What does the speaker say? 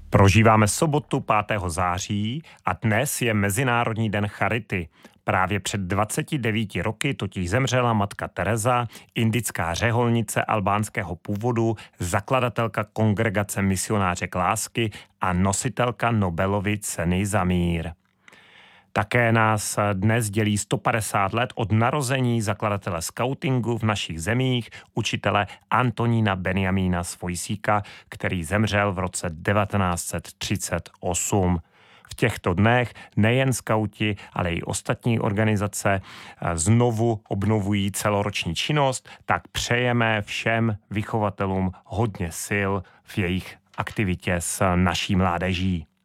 Prožíváme sobotu 5. září a dnes je Mezinárodní den charity. Právě před 29 roky totiž zemřela matka Teresa, indická řeholnice albánského původu, zakladatelka Kongregace misionářek lásky a nositelka Nobelovy ceny za mír. Také nás dnes dělí 150 let od narození zakladatele skautingu v našich zemích, učitele Antonína Benjamína Svojsíka, který zemřel v roce 1938. V těchto dnech nejen skauti, ale i ostatní organizace znovu obnovují celoroční činnost, tak přejeme všem vychovatelům hodně sil v jejich aktivitě s naší mládeží.